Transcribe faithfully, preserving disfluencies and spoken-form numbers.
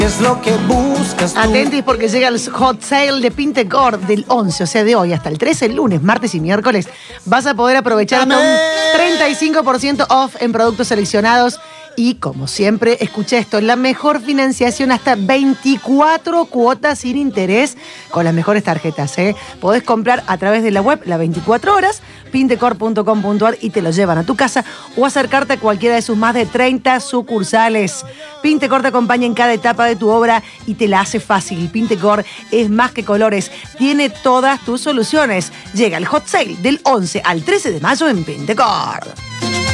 Es lo que buscas tú. Atentis porque llega el hot sale de Pintecor del once, o sea, de hoy hasta el trece, el lunes, martes y miércoles. Vas a poder aprovechar hasta un treinta y cinco por ciento off en productos seleccionados. Y como siempre, escucha esto, la mejor financiación hasta veinticuatro cuotas sin interés con las mejores tarjetas, ¿eh? Podés comprar a través de la web las veinticuatro horas, pintecor punto com punto ar, y te lo llevan a tu casa o acercarte a cualquiera de sus más de treinta sucursales. Pintecor te acompaña en cada etapa de tu obra y te la hace fácil. Pintecor es más que colores, tiene todas tus soluciones. Llega el hot sale del once al trece de mayo en Pintecor.